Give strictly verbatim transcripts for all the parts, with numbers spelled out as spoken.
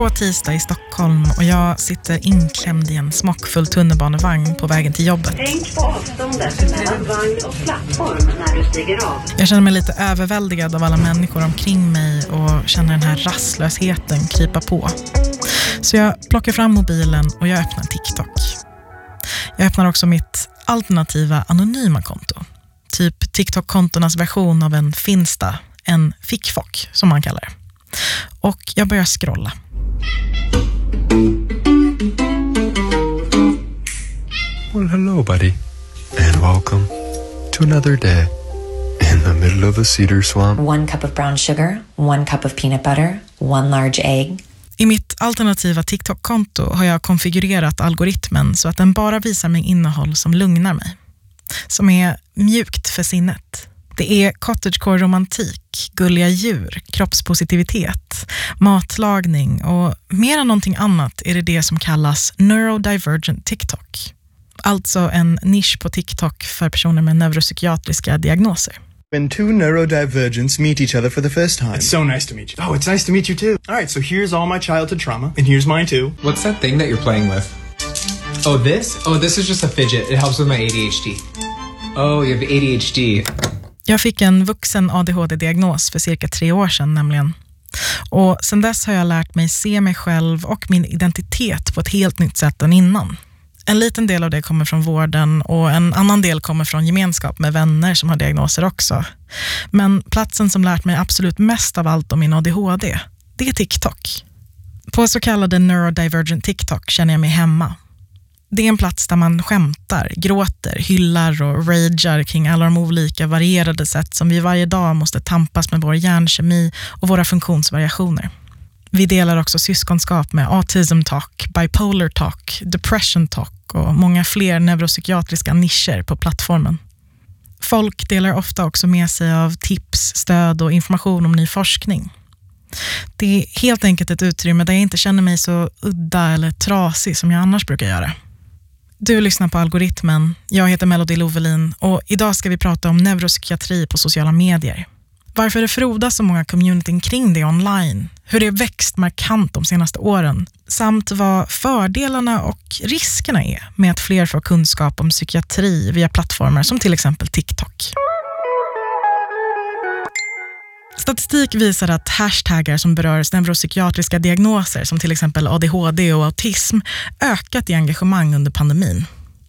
På tisdag i Stockholm och jag sitter inklämd i en smockfull tunnelbanevagn på vägen till jobbet. Tänk på avståndet mellan vagn och plattform när du stiger av. Jag känner mig lite överväldigad av alla människor omkring mig och känner den här rastlösheten krypa på. Så jag plockar fram mobilen och jag öppnar TikTok. Jag öppnar också mitt alternativa anonyma konto. Typ TikTok-kontornas version av en Finsta, en fickfock som man kallar det. Och jag börjar scrolla. Well, hello, buddy. And welcome to another day in the middle of a cedar swamp. One cup of brown sugar, one cup of peanut butter, one large egg. I mitt alternativa TikTok-konto har jag konfigurerat algoritmen så att den bara visar mig innehåll som lugnar mig. Som är mjukt för sinnet. Det är cottagecore-romantik, gulliga djur, kroppspositivitet, matlagning och mer än någonting annat är det det som kallas neurodivergent TikTok. Alltså en nisch på TikTok för personer med neuropsykiatriska diagnoser. When two neurodivergents meet each other for the first time. It's so nice to meet you. Oh, it's nice to meet you too. All right, so here's all my childhood trauma, and here's mine too. What's that thing that you're playing with? Oh, this? Oh, this is just a fidget. It helps with my A D H D. Oh, you have A D H D. Jag fick en vuxen A D H D-diagnos för cirka tre år sedan nämligen. Och sedan dess har jag lärt mig se mig själv och min identitet på ett helt nytt sätt än innan. En liten del av det kommer från vården och en annan del kommer från gemenskap med vänner som har diagnoser också. Men platsen som lärt mig absolut mest av allt om min A D H D, det är TikTok. På så kallade neurodivergent TikTok känner jag mig hemma. Det är en plats där man skämtar, gråter, hyllar och ragear kring alla de olika varierade sätt som vi varje dag måste tampas med vår hjärnkemi och våra funktionsvariationer. Vi delar också syskonskap med autism talk, bipolar talk, depression talk och många fler neuropsykiatriska nischer på plattformen. Folk delar ofta också med sig av tips, stöd och information om ny forskning. Det är helt enkelt ett utrymme där jag inte känner mig så udda eller trasig som jag annars brukar göra. Du lyssnar på Algoritmen. Jag heter Melody Lovelin och idag ska vi prata om neuropsykiatri på sociala medier. Varför det frodas så många communityn kring det online, hur det växt markant de senaste åren, samt vad fördelarna och riskerna är med att fler får kunskap om psykiatri via plattformar som till exempel TikTok. Statistik visar att hashtaggar som berör neuropsykiatriska diagnoser som till exempel A D H D och autism ökat i engagemang under pandemin.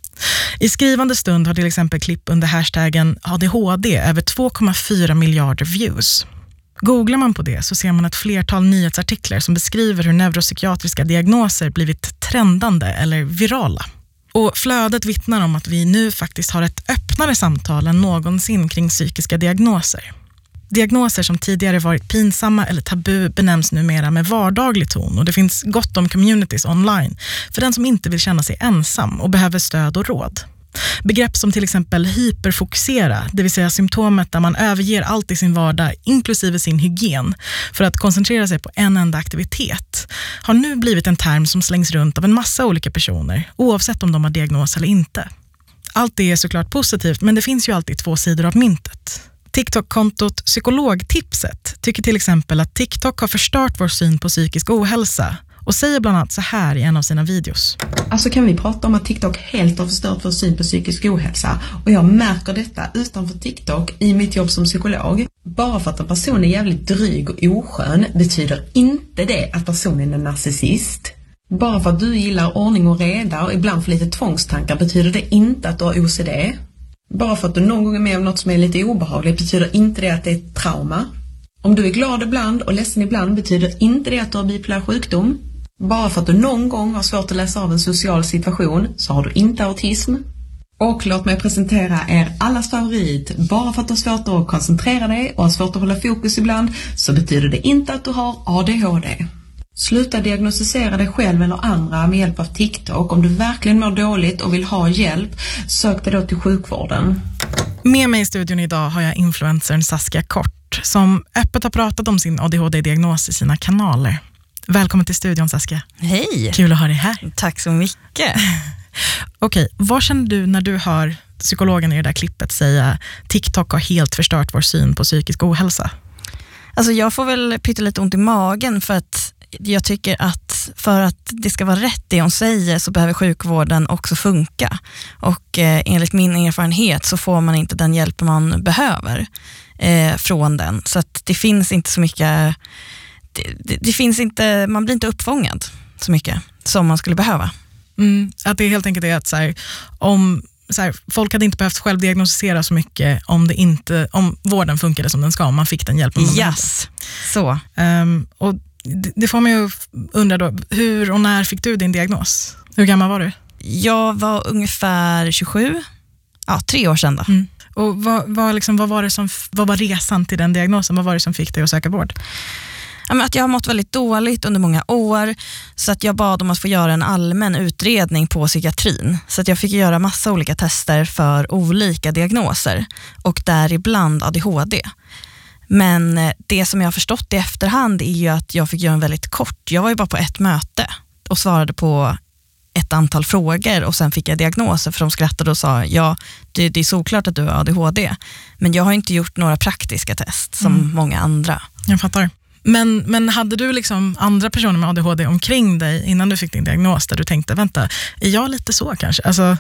I skrivande stund har till exempel klipp under hashtaggen A D H D över två komma fyra miljarder views. Googlar man på det så ser man ett flertal nyhetsartiklar som beskriver hur neuropsykiatriska diagnoser blivit trendande eller virala. Och flödet vittnar om att vi nu faktiskt har ett öppnare samtal än någonsin kring psykiska diagnoser. Diagnoser som tidigare varit pinsamma eller tabu benämns numera med vardaglig ton och det finns gott om communities online för den som inte vill känna sig ensam och behöver stöd och råd. Begrepp som till exempel hyperfokusera, det vill säga symptomet där man överger allt i sin vardag inklusive sin hygien för att koncentrera sig på en enda aktivitet, har nu blivit en term som slängs runt av en massa olika personer oavsett om de har diagnos eller inte. Allt det är såklart positivt men det finns ju alltid två sidor av myntet. TikTok-kontot Psykologtipset tycker till exempel att TikTok har förstört vår syn på psykisk ohälsa och säger bland annat så här i en av sina videos. Alltså kan vi prata om att TikTok helt har förstört vår syn på psykisk ohälsa och jag märker detta utanför TikTok i mitt jobb som psykolog. Bara för att en person är jävligt dryg och oskön betyder inte det att personen är narcissist. Bara för att du gillar ordning och reda och ibland för lite tvångstankar betyder det inte att du har O C D. Bara för att du någon gång är med om något som är lite obehagligt betyder inte det att det är ett trauma. Om du är glad ibland och ledsen ibland betyder inte det att du har bipolär sjukdom. Bara för att du någon gång har svårt att läsa av en social situation så har du inte autism. Och låt mig presentera er allas favorit. Bara för att du har svårt att koncentrera dig och har svårt att hålla fokus ibland så betyder det inte att du har A D H D. Sluta diagnostisera dig själv eller andra med hjälp av TikTok. Om du verkligen mår dåligt och vill ha hjälp, sök dig då till sjukvården. Med mig i studion idag har jag influencern Saskia Kort som öppet har pratat om sin A D H D-diagnos i sina kanaler. Välkommen till studion, Saskia. Hej! Kul att ha dig här. Tack så mycket. Okej, vad känner du när du hör psykologen i det där klippet säga TikTok har helt förstört vår syn på psykisk ohälsa? Alltså jag får väl pytta lite ont i magen för att jag tycker att för att det ska vara rätt det hon säger så behöver sjukvården också funka. Och eh, enligt min erfarenhet så får man inte den hjälp man behöver eh, från den. Så att det finns inte så mycket, det, det, det finns inte, man blir inte uppfångad så mycket som man skulle behöva. Mm, att det helt enkelt är att så här, om så här, folk hade inte behövt självdiagnostisera så mycket om, det inte, om vården funkade som den ska, om man fick den hjälpen man yes. Så. Um, och det, det får mig ju undra då, hur och när fick du din diagnos? Hur gammal var du? Jag var ungefär tjugosju, ja, tre år sedan då. Mm. Och vad, vad, liksom, vad, var det som, vad var resan till den diagnosen? Vad var det som fick dig att söka vård? Att jag har mått väldigt dåligt under många år, så att jag bad om att få göra en allmän utredning på psykiatrin. Så att jag fick göra massa olika tester för olika diagnoser och däribland A D H D. Men det som jag har förstått i efterhand är ju att jag fick göra en väldigt kort, jag var ju bara på ett möte och svarade på ett antal frågor och sen fick jag diagnoser, för de skrattade och sa ja, det, det är såklart att du har A D H D, men jag har inte gjort några praktiska test som mm. många andra. Jag fattar. Men, men hade du liksom andra personer med A D H D omkring dig innan du fick din diagnos där du tänkte, vänta, är jag lite så kanske? Alltså...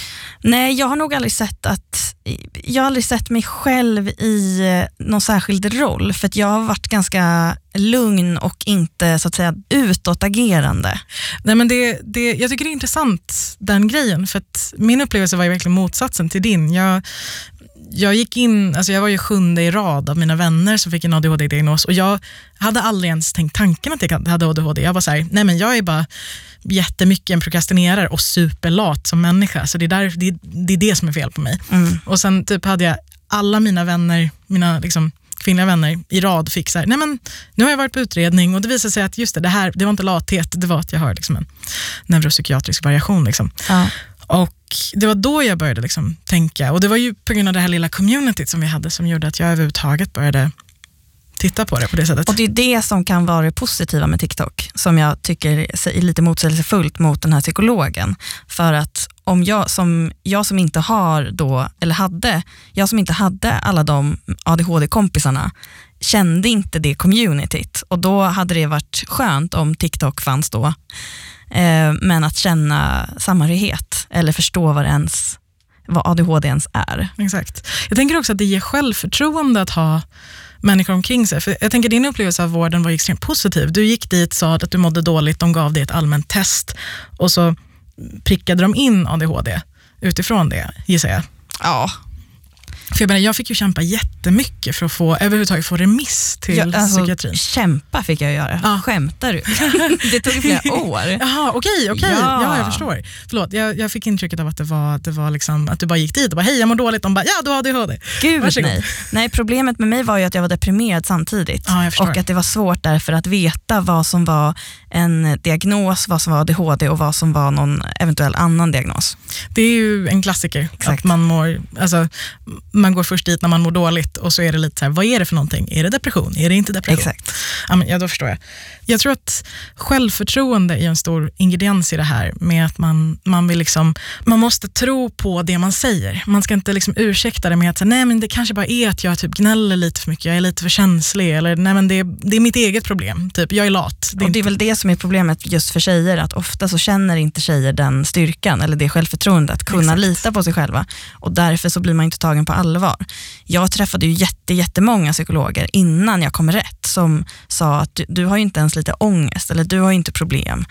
Nej, jag har nog aldrig sett att jag har aldrig sett mig själv i någon särskild roll, för att jag har varit ganska lugn och inte så att säga utåtagerande. Nej, men det, det, jag tycker det är intressant den grejen, för att min upplevelse var ju verkligen motsatsen till din. Jag Jag gick in, alltså jag var ju sjunde i rad av mina vänner som fick en A D H D-diagnos, och jag hade aldrig ens tänkt tanken att jag hade A D H D. Jag var så här, nej men jag är bara jättemycket en prokrastinerare och superlat som människa, så det är, där, det, det är det som är fel på mig. Mm. Och sen typ hade jag alla mina vänner, mina liksom kvinnliga vänner i rad fick så här, nej men nu har jag varit på utredning och det visade sig att just det, det här, det var inte lathet, det var att jag har liksom en neuropsykiatrisk variation liksom. Ja. Och det var då jag började liksom tänka, och det var ju på grund av det här lilla communityt som vi hade som gjorde att jag överhuvudtaget började titta på det på det sättet. Och det är det som kan vara det positiva med TikTok, som jag tycker är lite motsägelsefullt mot den här psykologen. För att om jag som, jag som inte har då, eller hade, jag som inte hade alla de A D H D-kompisarna kände inte det communityt, och då hade det varit skönt om TikTok fanns då. Eh, men att känna samhörighet eller förstå vad, ens, vad A D H D ens är. Exakt. Jag tänker också att det ger självförtroende att ha människor omkring sig. För jag tänker din upplevelse av vården var extremt positiv. Du gick dit, sa att du mådde dåligt, de gav dig ett allmänt test och så prickade de in A D H D utifrån det, gissar jag. Ja. För jag, menar, jag fick ju kämpa jättemycket för att få överhuvudtaget få remiss till ja, alltså, psykiatrin. Kämpa fick jag göra. Ja. Skämtar du? Det tog flera år. Jaha, okej, okej. Ja. ja, jag förstår. Förlåt, jag, jag fick intrycket av att det var, det var liksom, att du bara gick dit och bara, hej, jag mår dåligt. De bara, ja, du har A D H D. Gud, nej. Nej, problemet med mig var ju att jag var deprimerad samtidigt. Ja, jag förstår. Och att det var svårt därför att veta vad som var en diagnos, vad som var A D H D och vad som var någon eventuell annan diagnos. Det är ju en klassiker. Exakt. Att man mår, alltså, man går först dit när man mår dåligt och så är det lite så här, vad är det för någonting? Är det depression? Är det inte depression? Exakt. Ja, men, ja, då förstår jag. Jag tror att självförtroende är en stor ingrediens i det här, med att man, man vill liksom, man måste tro på det man säger. Man ska inte liksom ursäkta det med att säga, nej men det kanske bara är att jag typ gnäller lite för mycket, jag är lite för känslig, eller nej men det, det är mitt eget problem, typ jag är lat. Det är, och det är väl det som är problemet just för tjejer, att ofta så känner inte tjejer den styrkan eller det självförtroendet att kunna Exakt. lita på sig själva, och därför så blir man inte tagen på allvar. Jag träffade ju jätte, jättemånga psykologer innan jag kom rätt som sa att du, du har ju inte ens lite ångest eller du har ju inte problem.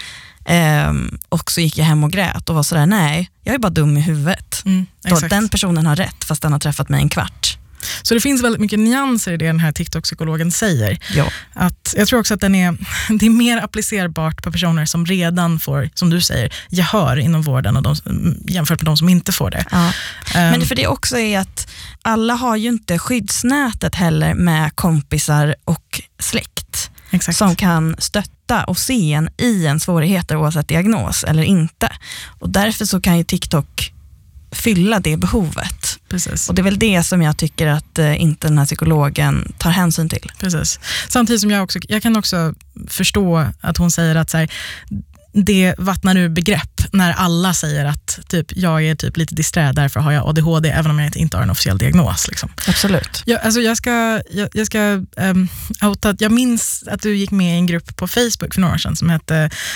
Ehm, och så gick jag hem och grät och var sådär, nej, jag är bara dum i huvudet. Mm, Då, den personen har rätt fast den har träffat mig en kvart. Så det finns väldigt mycket nyanser i det den här TikTok-psykologen säger. Ja. Att, jag tror också att den är, det är mer applicerbart på personer som redan får, som du säger, gehör inom vården och de, jämfört med de som inte får det. Ja. Um, Men för det också är att alla har ju inte skyddsnätet heller med kompisar och släkt. Exakt. Som kan stötta och se en i en svårigheter oavsett diagnos eller inte. Och därför så kan ju TikTok fylla det behovet. Precis. Och det är väl det som jag tycker att eh, inte den här psykologen tar hänsyn till. Precis. Samtidigt som jag också, jag kan också förstå att hon säger att så här, det vattnar ur begrepp när alla säger att typ, jag är typ lite disträ, därför har jag A D H D även om jag inte har en officiell diagnos. Liksom. Absolut. Jag, alltså jag ska, jag, jag ska um, outa, jag minns att du gick med i en grupp på Facebook för några år sedan som hette